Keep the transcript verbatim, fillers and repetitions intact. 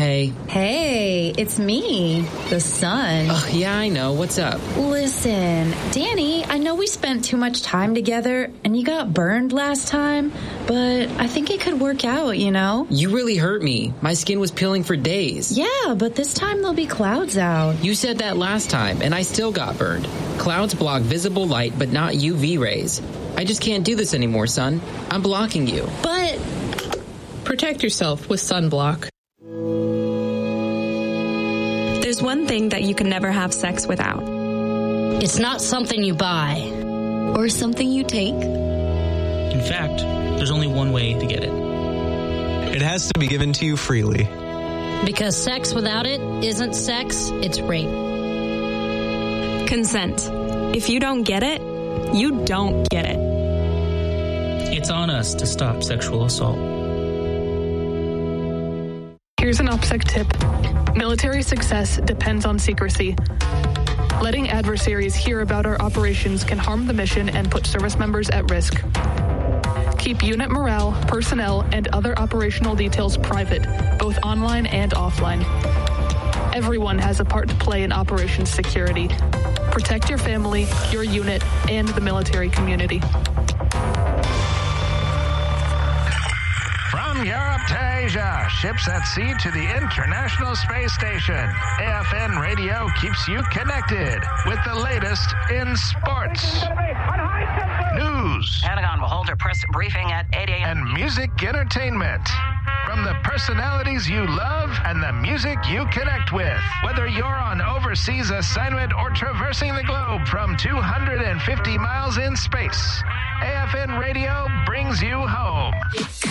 Hey. Hey, it's me, the sun. Oh, yeah, I know. What's up? Listen, Danny, I know we spent too much time together and you got burned last time, but I think it could work out, you know? You really hurt me. My skin was peeling for days. Yeah, but this time there'll be clouds out. You said that last time, and I still got burned. Clouds block visible light, but not U V rays. I just can't do this anymore, son. I'm blocking you. But... Protect yourself with sunblock. There's one thing that you can never have sex without. It's not something you buy. Or something you take. In fact, there's only one way to get it. It has to be given to you freely. Because sex without it isn't sex, it's rape. Consent. If you don't get it, you don't get it. It's on us to stop sexual assault. Here's an OPSEC tip. Military success depends on secrecy. Letting adversaries hear about our operations can harm the mission and put service members at risk. Keep unit morale, personnel, and other operational details private, both online and offline. Everyone has a part to play in operations security. Protect your family, your unit, and the military community. From Europe to Asia, ships at sea to the International Space Station. A F N Radio keeps you connected with the latest in sports, news, Pentagon will hold a press briefing at eight a.m. and music entertainment. From the personalities you love and the music you connect with. Whether you're on overseas assignment or traversing the globe from two hundred fifty miles in space, A F N Radio brings you home.